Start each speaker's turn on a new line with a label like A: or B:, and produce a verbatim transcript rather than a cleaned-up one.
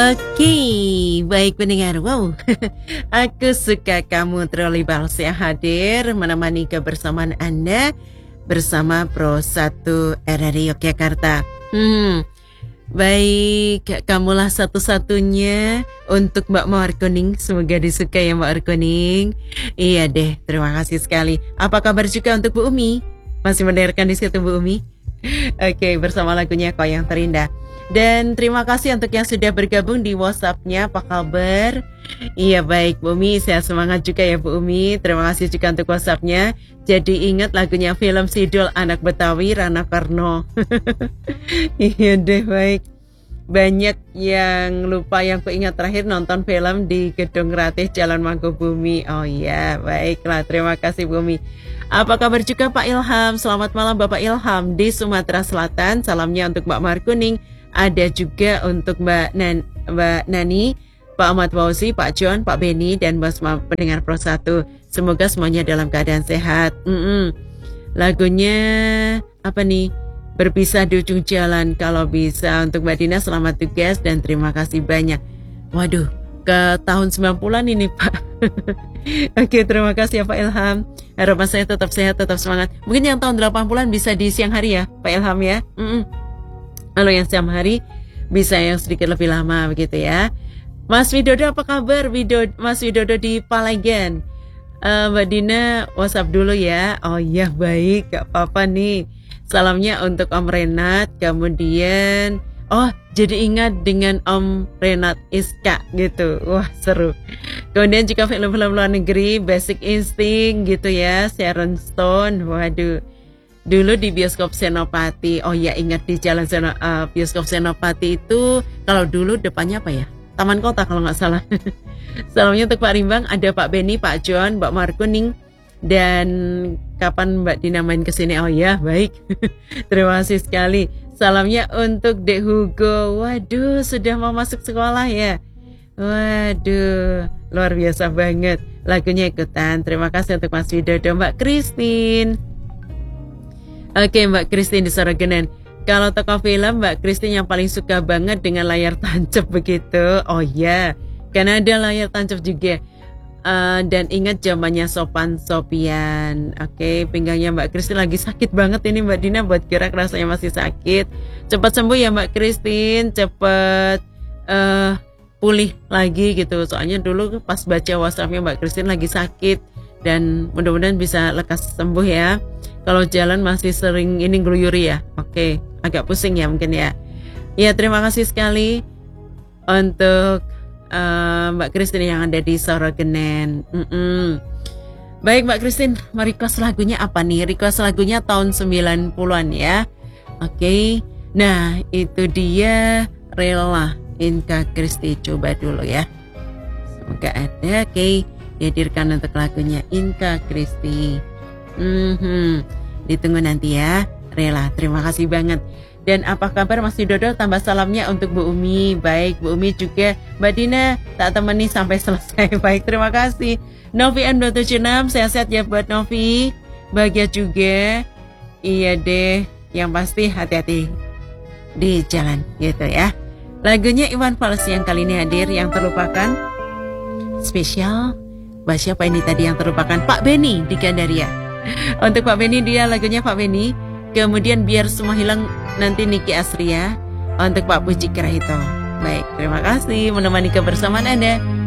A: Oke, baik pendengar. Wow, aku suka kamu Troli Balse hadir menemani kebersamaan Anda bersama Pro satu R R I Yogyakarta. Hmm, baik, kamulah satu-satunya untuk Mbak Mawar Kuning. Semoga disukai ya Mbak Kuning. Iya deh, terima kasih sekali. Apa kabar juga untuk Bu Umi? Masih mendengarkan di situ Bu Umi? Oke, bersama lagunya Kau Yang Terindah. Dan terima kasih untuk yang sudah bergabung di WhatsApp-nya. Apa kabar? Iya baik Bu Umi, saya semangat juga ya Bu Umi. Terima kasih juga untuk WhatsApp-nya. Jadi ingat lagunya film Sidul Anak Betawi Rano Karno. Iya deh baik. Banyak yang lupa, yang kuingat terakhir nonton film di Gedung Ratih Jalan Mangkubumi. Oh iya, baiklah, terima kasih Bu Umi. Apa kabar juga Pak Ilham? Selamat malam Bapak Ilham di Sumatera Selatan. Salamnya untuk Mbak Mawar Kuning. Ada juga untuk Mbak, Nan, Mbak Nani, Pak Ahmad Fauzi, Pak John, Pak Beni, dan Bos pendengar Pro satu. Semoga semuanya dalam keadaan sehat. Mm-mm. Lagunya apa nih? Berpisah di ujung jalan. Kalau bisa untuk Mbak Dina, selamat tugas dan terima kasih banyak. Waduh, ke tahun sembilan puluhan ini Pak. Oke, terima kasih ya Pak Ilham. Harapan saya tetap sehat, tetap semangat. Mungkin yang tahun delapan puluhan bisa di siang hari ya Pak Ilham ya. Mm-mm. Kalau yang siang hari bisa yang sedikit lebih lama begitu ya. Mas Widodo apa kabar? Widodo, Mas Widodo di Palagan. uh, Mbak Dina WhatsApp dulu ya. Oh iya baik, gak apa-apa nih. Salamnya untuk Om Renat. Kemudian oh jadi ingat dengan Om Renat Iska gitu. Wah seru. Kemudian juga film-film luar negeri, Basic Instinct gitu ya, Sharon Stone. Waduh, dulu di bioskop Senopati. Oh ya ingat di jalan Seno, uh, bioskop Senopati itu kalau dulu depannya apa ya? Taman Kota kalau nggak salah. Salamnya untuk Pak Rimbang, ada Pak Beni, Pak John, Mbak Mawar Kuning. Dan kapan Mbak Dina main kesini? Oh ya baik. Terima kasih sekali. Salamnya untuk Dek Hugo. Waduh sudah mau masuk sekolah ya. Waduh luar biasa banget. Lagunya ikutan. Terima kasih untuk Mas Widodo. Mbak Christine. Oke Mbak Christine di Sorogenan. Kalau tokoh film Mbak Christine yang paling suka banget dengan layar tancap begitu. Oh ya, karena ada layar tancap juga. Uh, dan ingat zamannya Sopan Sopian. Oke, pinggangnya Mbak Christine lagi sakit banget ini Mbak Dina, buat gerak rasanya masih sakit. Cepat sembuh ya Mbak Christine, cepat uh, pulih lagi gitu. Soalnya dulu pas baca WhatsAppnya Mbak Christine lagi sakit, dan mudah-mudahan bisa lekas sembuh ya. Kalau jalan masih sering ini geluyuri ya. Oke, agak pusing ya mungkin ya. Ya terima kasih sekali untuk Uh, Mbak Christine yang ada di Sorogenan. Mm-mm. Baik Mbak Christine, mau request lagunya apa nih? Request lagunya tahun sembilan puluhan ya. Oke, okay. Nah itu dia Rela Inka Kristi. Coba dulu ya, semoga ada. Oke, okay. Dihadirkan untuk lagunya Inka Kristi. mm-hmm. Ditunggu nanti ya Rela, terima kasih banget. Dan apa kabar Mas Widodo? Tambah salamnya untuk Bu Umi. Baik, Bu Umi juga. Mbak Dina tak temani sampai selesai. Baik, terima kasih. Novi M dua tujuh enam, sehat-sehat ya buat Novi. Bahagia juga. Iya deh, yang pasti hati-hati di jalan gitu ya. Lagunya Iwan Fals yang kali ini hadir, Yang Terlupakan. Spesial buat siapa ini tadi yang terlupakan? Pak Beni di Gandaria. Untuk Pak Beni, dia lagunya Pak Beni. Kemudian Biar Semua Hilang nanti Niki Asria. Untuk Pak Puji Kerahito. Baik, terima kasih menemani kebersamaan Anda.